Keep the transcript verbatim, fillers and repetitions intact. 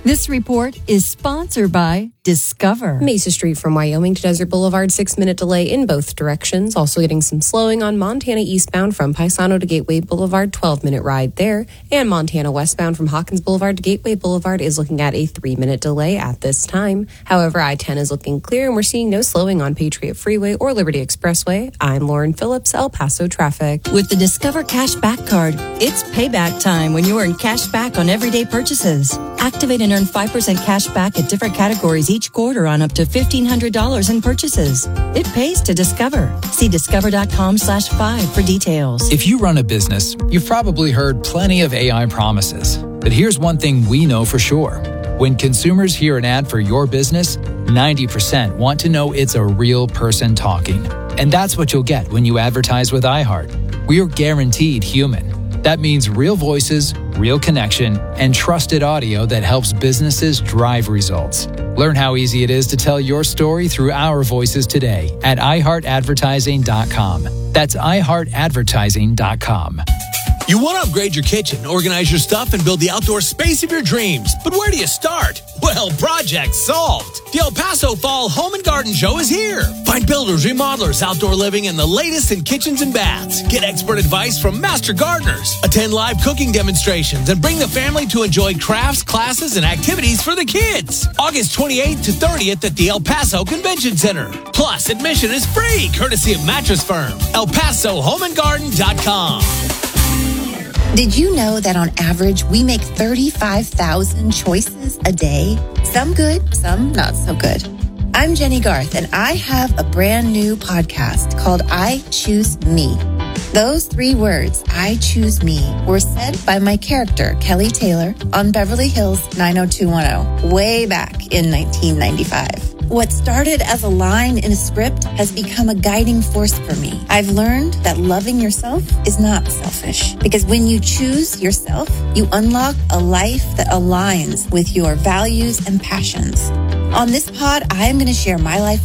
This report is sponsored by Discover. Mesa Street from Wyoming to Desert Boulevard, six-minute delay in both directions. Also getting some slowing on Montana eastbound from Paisano to Gateway Boulevard, twelve-minute ride there. And Montana westbound from Hawkins Boulevard to Gateway Boulevard is looking at a three-minute delay at this time. However, I ten is looking clear, and we're seeing no slowing on Patriot Freeway or Liberty Expressway. I'm Lauren Phillips, El Paso Traffic. With the Discover Cash Back Card, it's payback time when you earn cash back on everyday purchases. Activate and earn five percent cash back at different categories each quarter on up to fifteen hundred dollars in purchases. It pays to Discover. See discover.com slash five for details. If you run a business, you've probably heard plenty of A I promises. But here's one thing we know for sure. When consumers hear an ad for your business, ninety percent want to know it's a real person talking. And that's what you'll get when you advertise with iHeart. We are guaranteed human. That means real voices, real connection, and trusted audio that helps businesses drive results. Learn how easy it is to tell your story through our voices today at i heart advertising dot com. That's i heart advertising dot com. You want to upgrade your kitchen, organize your stuff, and build the outdoor space of your dreams. But where do you start? Well, project solved. The El Paso Fall Home and Garden Show is here. Find builders, remodelers, outdoor living, and the latest in kitchens and baths. Get expert advice from master gardeners. Attend live cooking demonstrations and bring the family to enjoy crafts, classes, and activities for the kids. August twenty-eighth to thirtieth at the El Paso Convention Center. Plus, admission is free, courtesy of Mattress Firm. El Paso Home and Garden dot com. Did you know that on average, we make thirty-five thousand choices a day? Some good, some not so good. I'm Jenny Garth, and I have a brand new podcast called I Choose Me. Those three words, I choose me, were said by my character, Kelly Taylor, on Beverly Hills nine oh two one oh, way back in nineteen ninety-five. What started as a line in a script has become a guiding force for me. I've learned that loving yourself is not selfish, because when you choose yourself, you unlock a life that aligns with your values and passions. On this pod, I am going to share my life